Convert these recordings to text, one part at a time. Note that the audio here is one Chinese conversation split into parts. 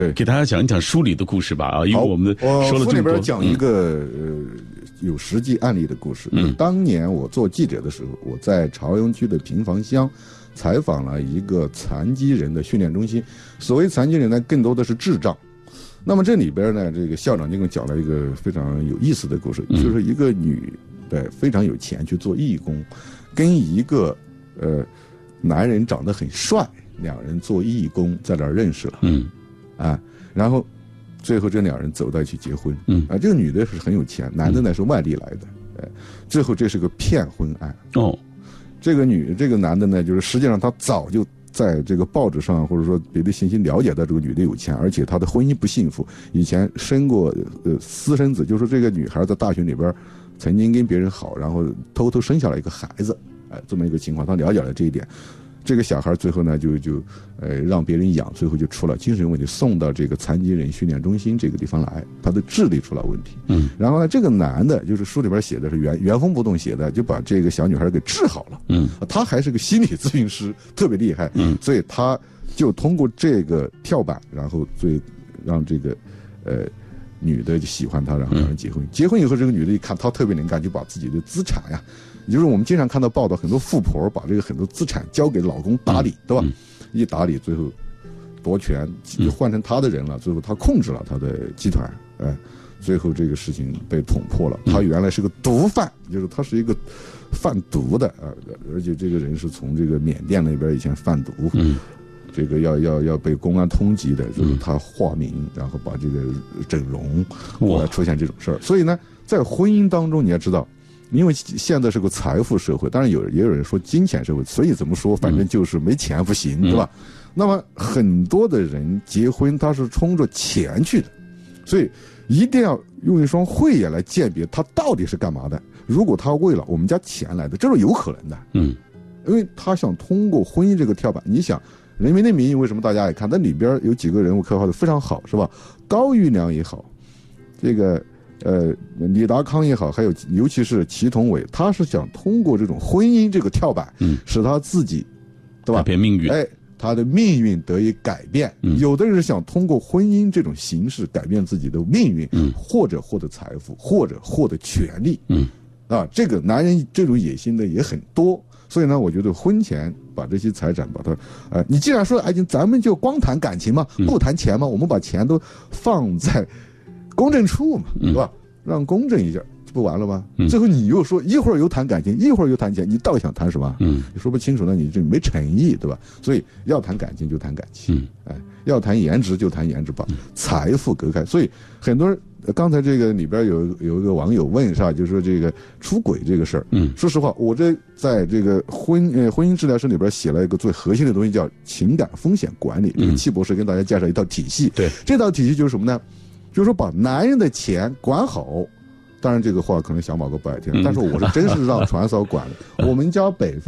给大家讲一讲书里的故事吧啊，因为我们说了这么多。 书里边讲一个有实际案例的故事。当年我做记者的时候，我在朝阳区的平房乡采访了一个残疾人的训练中心。所谓残疾人呢，更多的是智障。那么这里边呢，这个校长就给我讲了一个非常有意思的故事，就是一个女的非常有钱去做义工，跟一个男人长得很帅，两人做义工在那儿认识了，然后最后这两人走到一起结婚，这个女的是很有钱，男的呢是外地来的，最后这是个骗婚案。这个男的呢，就是实际上他早就在这个报纸上或者说别的信息了解到这个女的有钱，而且她的婚姻不幸福，以前生过私生子，就是这个女孩在大学里边曾经跟别人好，然后偷偷生下了一个孩子，这么一个情况，他了解了这一点。这个小孩最后呢就让别人养，最后就出了精神问题，送到这个残疾人训练中心这个地方来，他的智力出了问题。然后呢，这个男的就是书里边写的是原封不动写的，就把这个小女孩给治好了。他还是个心理咨询师，特别厉害。所以他就通过这个跳板，然后让这个女的就喜欢他，然后两人结婚。结婚以后，这个女的一看他特别能干，就把自己的资产呀。就是我们经常看到报道，很多富婆把这个很多资产交给老公打理，对吧？一打理，最后夺权就换成他的人了，最后他控制了他的集团，最后这个事情被捅破了。他原来是个毒贩，就是他是一个贩毒的而且这个人是从这个缅甸那边以前贩毒，这个要被公安通缉的，就是他化名，然后把这个整容，后来出现这种事儿。所以呢，在婚姻当中，你要知道。因为现在是个财富社会，当然也有人说金钱社会，所以怎么说，反正就是没钱不行，对吧？那么很多的人结婚他是冲着钱去的，所以一定要用一双慧眼来鉴别他到底是干嘛的。如果他为了我们家钱来的，这是有可能的，因为他想通过婚姻这个跳板。你想《人民的名义》为什么大家爱看？那里边有几个人物刻画的非常好，是吧？高育良也好，这个李达康也好，还有尤其是祁同伟，他是想通过这种婚姻这个跳板，使他自己，对吧？ 改变命运， 他的命运得以改变。有的人是想通过婚姻这种形式改变自己的命运，或者获得财富，或者获得权利。这个男人这种野心的也很多。所以呢，我觉得婚前把这些财产把它，你既然说爱情，咱们就光谈感情嘛，不谈钱嘛，我们把钱都放在公证处嘛，对吧？让公证一下，不完了吗？最后你又说一会儿又谈感情，一会儿又谈钱，你到底想谈什么？你说不清楚，那你这没诚意，对吧？所以要谈感情就谈感情，要谈颜值就谈颜值，把财富隔开。所以很多人刚才这个里边有一个网友问是吧，就是说这个出轨这个事儿，说实话，我这在这个婚姻治疗师里边写了一个最核心的东西，叫情感风险管理。这个戚博士跟大家介绍一套体系，这套体系就是什么呢？就是说把男人的钱管好。当然这个话可能小马哥不爱听，但是我是真是让传嫂管的。我们家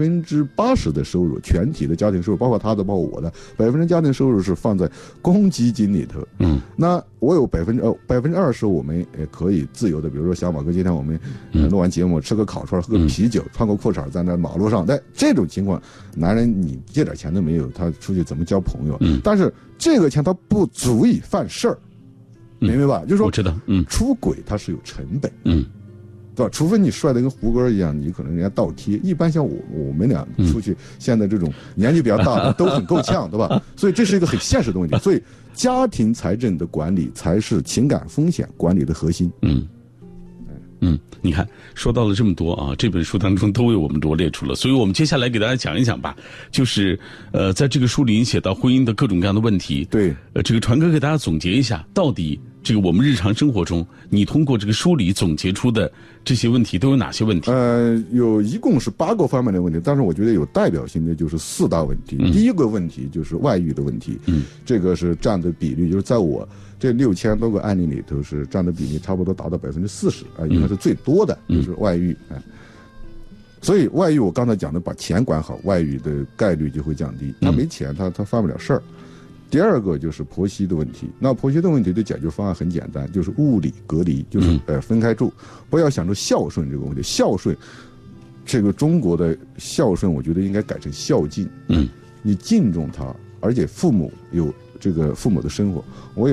80%的收入，全体的家庭收入，包括他的，包括我的，80%家庭收入是放在公积金里头。那我有20%，我们也可以自由的，比如说小马哥今天我们录完节目吃个烤串，喝个啤酒，穿个裤衩在那马路上，在这种情况，男人你这点钱都没有，他出去怎么交朋友？但是这个钱他不足以犯事儿。明白吧？就是说， 我知道， 出轨它是有成本，对吧？除非你帅得跟胡歌一样，你可能人家倒贴。一般像我们俩出去，现在这种年纪比较大的都很够呛，对吧？所以这是一个很现实的问题。所以家庭财政的管理才是情感风险管理的核心。 你看说到了这么多啊，这本书当中都为我们罗列出了，所以我们接下来给大家讲一讲吧，就是在这个书里写到婚姻的各种各样的问题。 对， 这个传哥给大家总结一下，到底这个我们日常生活中，你通过这个书里总结出的这些问题都有哪些问题？ 一共是8个方面的问题，但是我觉得有代表性的就是4大问题。第一个问题就是外遇的问题，这个是占的比例，就是在我这6000多个案例里头是占的比例差不多达到40%啊，应该是最多的，就是外遇。所以外遇我刚才讲的，把钱管好，外遇的概率就会降低。他没钱，他犯不了事儿。第二个就是婆媳的问题，那婆媳的问题的解决方案很简单，就是物理隔离，就是分开住，不要想着孝顺这个问题。孝顺，这个中国的孝顺，我觉得应该改成孝敬。你敬重他， 而且父母有这个父母的生活，我也